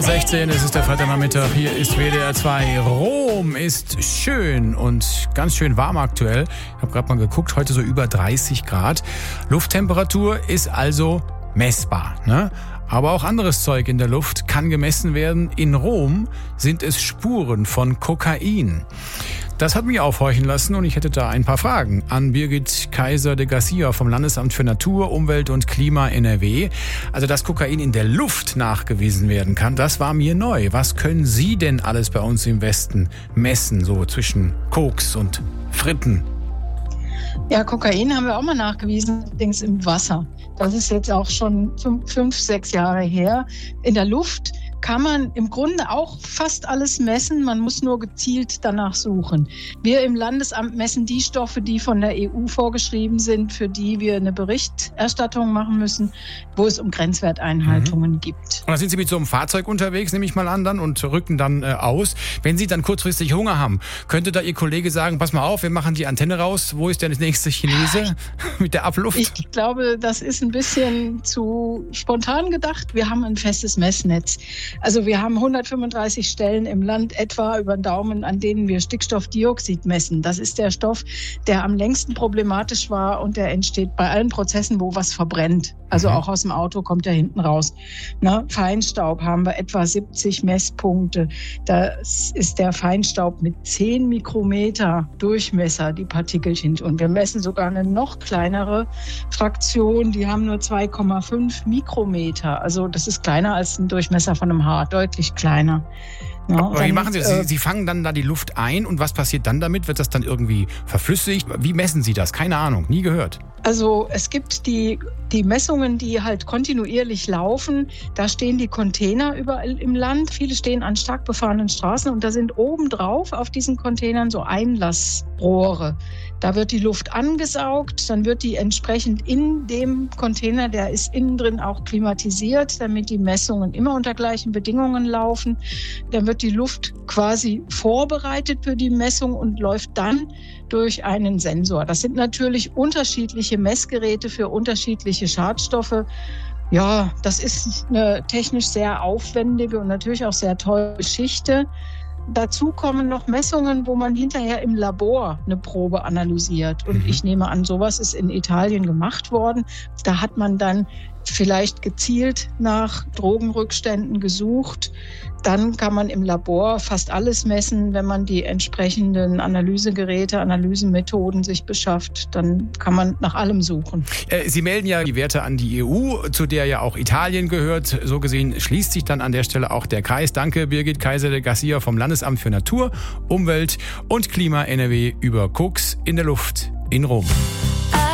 16, es ist der Freitagnachmittag, hier ist WDR 2. Rom ist schön und ganz schön warm aktuell. Ich habe gerade mal geguckt, heute so über 30 Grad. Lufttemperatur ist also messbar, ne? Aber auch anderes Zeug in der Luft kann gemessen werden. In Rom sind es Spuren von Kokain. Das hat mich aufhorchen lassen und ich hätte da ein paar Fragen an Birgit Kaiser de Garcia vom Landesamt für Natur, Umwelt und Klima NRW. Also, dass Kokain in der Luft nachgewiesen werden kann, das war mir neu. Was können Sie denn alles bei uns im Westen messen, so zwischen Koks und Fritten? Ja, Kokain haben wir auch mal nachgewiesen, allerdings im Wasser. Das ist jetzt auch schon 5, 6 Jahre her. In der Luft kann man im Grunde auch fast alles messen. Man muss nur gezielt danach suchen. Wir im Landesamt messen die Stoffe, die von der EU vorgeschrieben sind, für die wir eine Berichterstattung machen müssen, wo es um Grenzwerteinhaltungen gibt. Und da sind Sie mit so einem Fahrzeug unterwegs, nehme ich mal an, dann, und rücken dann aus. Wenn Sie dann kurzfristig Hunger haben, könnte da Ihr Kollege sagen, pass mal auf, wir machen die Antenne raus. Wo ist denn der nächste Chinese mit der Abluft? Ich glaube, das ist ein bisschen zu spontan gedacht. Wir haben ein festes Messnetz. Also wir haben 135 Stellen im Land etwa über den Daumen, an denen wir Stickstoffdioxid messen. Das ist der Stoff, der am längsten problematisch war und der entsteht bei allen Prozessen, wo was verbrennt. Also auch aus dem Auto kommt er hinten raus. Feinstaub haben wir etwa 70 Messpunkte. Das ist der Feinstaub mit 10 Mikrometer Durchmesser, die Partikelchen. Und wir messen sogar eine noch kleinere Fraktion, die haben nur 2,5 Mikrometer. Also das ist kleiner als ein Durchmesser von einem Haar, deutlich kleiner. Ja, aber wie machen Sie das? Sie fangen dann da die Luft ein und was passiert dann damit? Wird das dann irgendwie verflüssigt? Wie messen Sie das? Keine Ahnung, nie gehört. Also es gibt die Messungen, die halt kontinuierlich laufen. Da stehen die Container überall im Land. Viele stehen an stark befahrenen Straßen und da sind obendrauf auf diesen Containern so Einlassrohre. Da wird die Luft angesaugt, dann wird die entsprechend in dem Container, der ist innen drin auch klimatisiert, damit die Messungen immer unter gleichen Bedingungen laufen. Dann wird die Luft quasi vorbereitet für die Messung und läuft dann durch einen Sensor. Das sind natürlich unterschiedliche Messgeräte für unterschiedliche Schadstoffe. Ja, das ist eine technisch sehr aufwendige und natürlich auch sehr teure Geschichte. Dazu kommen noch Messungen, wo man hinterher im Labor eine Probe analysiert. Und ich nehme an, sowas ist in Italien gemacht worden. Da hat man dann vielleicht gezielt nach Drogenrückständen gesucht. Dann kann man im Labor fast alles messen. Wenn man die entsprechenden Analysegeräte, Analysemethoden sich beschafft, dann kann man nach allem suchen. Sie melden ja die Werte an die EU, zu der ja auch Italien gehört. So gesehen schließt sich dann an der Stelle auch der Kreis. Danke, Birgit Kaiser de Garcia vom Landesamt für Natur, Umwelt und Klima NRW über Koks in der Luft in Rom.